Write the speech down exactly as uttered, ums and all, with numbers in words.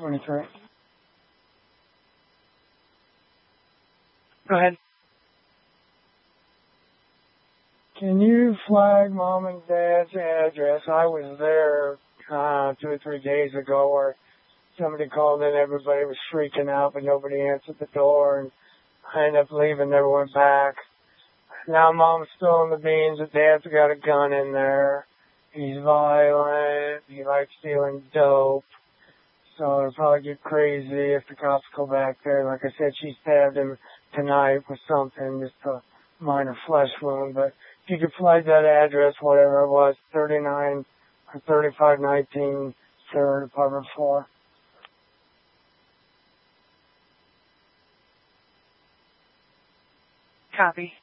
twenty-three. Go ahead. Can you flag mom and dad's address? I was there uh, two or three days ago where somebody called in, everybody was freaking out, but nobody answered the door, and I ended up leaving, never went back. Now mom's still in the beans, but dad's got a gun in there. He's violent. He likes stealing dope. So it'll probably get crazy if the cops go back there. Like I said, she stabbed him tonight with something, just a minor flesh wound. But if you could flag that address, whatever it was, thirty-nine or thirty-five nineteen, third, apartment four. Copy.